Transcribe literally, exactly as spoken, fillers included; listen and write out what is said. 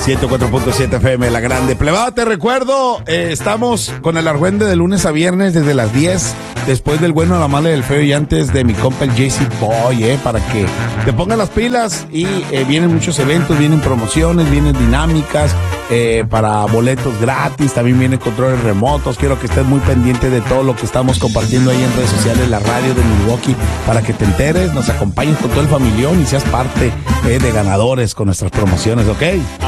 ciento cuatro punto siete F M, La Grande. Plebada, te recuerdo, eh, estamos con el argüende de lunes a viernes desde las diez, después del bueno, la mala y el feo, y antes de mi compa el J C Boy, eh, para que te pongas las pilas. Y eh, vienen muchos eventos, vienen promociones, vienen dinámicas eh, para boletos gratis, también vienen controles remotos. Quiero que estés muy pendiente de todo lo que estamos compartiendo ahí en redes sociales, la radio de Milwaukee, para que te enteres, nos acompañes con todo el familión y seas parte eh, de ganadores con nuestras promociones, ¿ok?